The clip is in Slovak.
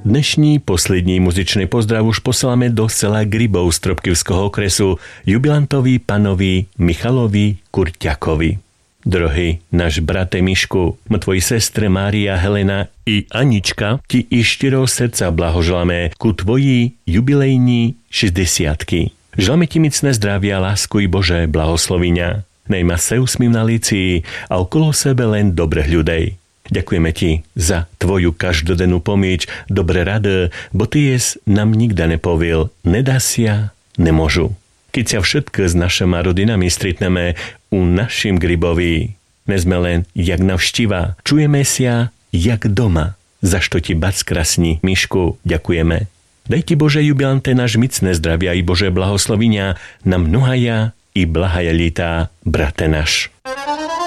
Dnešní poslední muzičný pozdrav už posláme do sela Gribov z Trpkivského okresu jubilantovi panovi Michalovi Kurťakovi. Drohy náš brate Mišku, tvoji sestre Mária, Helena i Anička ti i štyro srdca blahoželáme ku tvoji jubilejní 60-ky. Želáme ti micné zdravia, lásku i Bože blahosloviňa. Nejma se usmím na líci a okolo sebe len dobrých ľudej. Ďakujeme ti za tvoju každodennú pomíč, dobré rady, bo ty jes nám nikda nepovil, nedá sia, nemôžu. Keď sa všetko s našimi rodinami stretneme u našim Gribovi, nezme len jak navštíva, čujeme sa jak doma. Zašto ti bac krasní, Mišku, ďakujeme. Daj ti Bože jubilante náš micné zdravia i Bože blahoslovinia na mnohaja i blahaja lítá, brate náš.